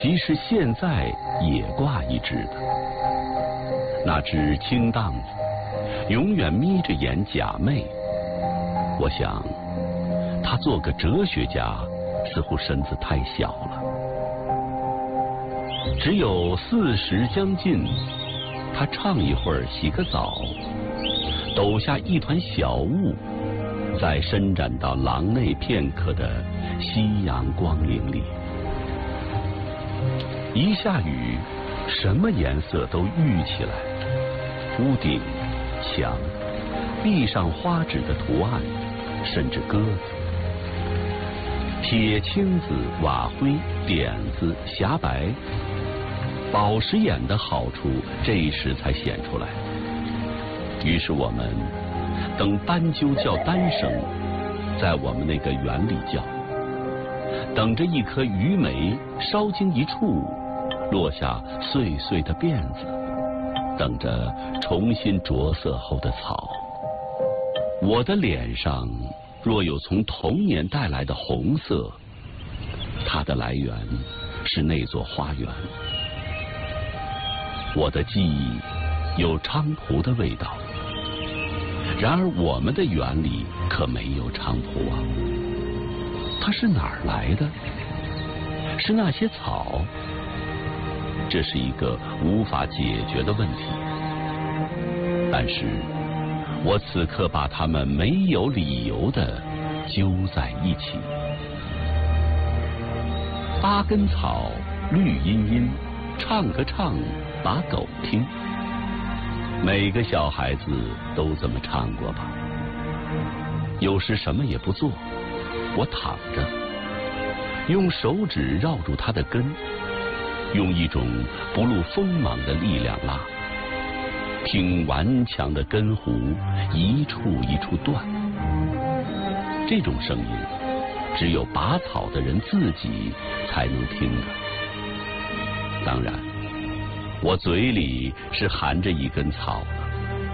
即使现在也挂一只的。那只青荡子永远眯着眼假寐。我想，他做个哲学家似乎身子太小了。只有40将近，他唱一会儿，洗个澡，抖下一团小雾，在伸展到廊内片刻的夕阳光影里。一下雨，什么颜色都郁起来，屋顶、墙、壁上花纸的图案，甚至鸽子、铁青子、瓦灰、点子、霞白，宝石眼的好处这时才显出来。于是我们等斑鸠叫单声，在我们那个园里叫，等着一颗榆梅稍经一触，落下碎碎的辫子，等着重新着色后的草。我的脸上若有从童年带来的红色，它的来源是那座花园。我的记忆有菖蒲的味道，然而我们的园里可没有菖蒲啊。它是哪儿来的？是那些草？这是一个无法解决的问题。但是我此刻把它们没有理由地揪在一起。8根草，绿茵茵，唱个唱，把狗听。每个小孩子都这么唱过吧。有时什么也不做，我躺着，用手指绕住它的根，用一种不露锋芒的力量拉，听顽强的根弧一处一处断。这种声音只有拔草的人自己才能听的。当然，我嘴里是含着一根草的。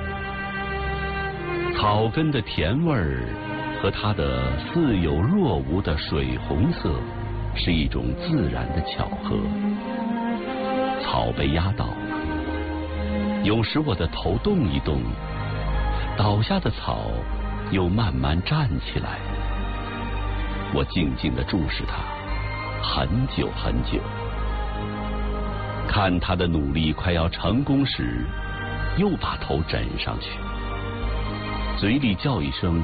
草根的甜味儿和它的似有若无的水红色是一种自然的巧合。草被压倒了，有时我的头动一动，倒下的草又慢慢站起来。我静静地注视它，很久很久。看他的努力快要成功时，又把头枕上去，嘴里叫一声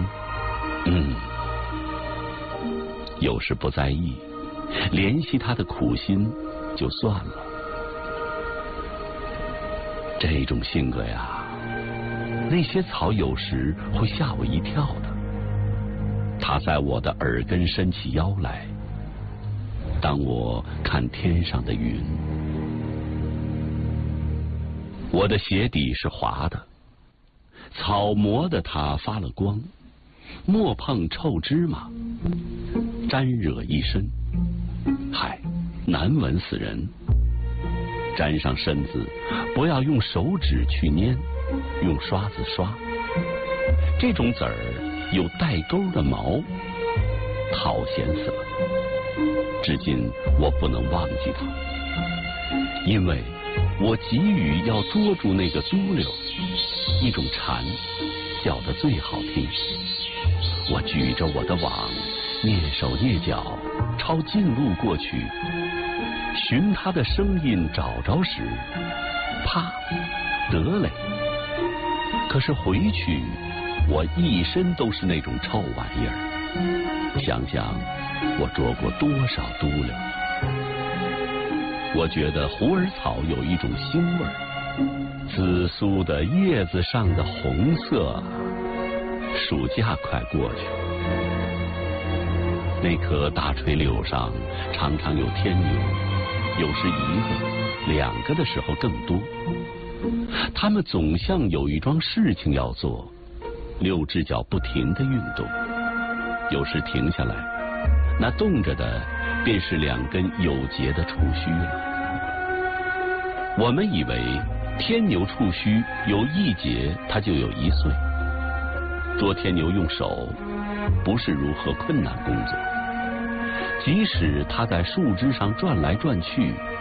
有时不在意，怜惜他的苦心就算了。这种性格呀，那些草有时会吓我一跳的。它在我的耳根伸起腰来，当我看天上的云。我的鞋底是滑的，草磨得它发了光，莫碰臭芝麻，沾惹一身，嗨，难闻死人。沾上身子，不要用手指去捏，用刷子刷。这种籽儿有带钩的毛，讨嫌死了。至今我不能忘记它，因为我急于要捉住那个猪溜，一种蝉叫得最好听。我举着我的网，蹑手蹑脚朝近路过去，寻它的声音找着时，啪，得嘞！可是回去，我一身都是那种臭玩意儿。想想我捉过多少嘟溜。我觉得虎耳草有一种腥味儿，紫苏的叶子上的红色。暑假快过去，那棵大垂柳上常常有天牛，有时1个、2个的时候更多。它们总像有一桩事情要做，6只脚不停地运动，有时停下来，那动着的便是2根有节的触须了。我们以为天牛触须有1节，它就有1岁。捉天牛用手不是如何困难工作，即使它在树枝上转来转去，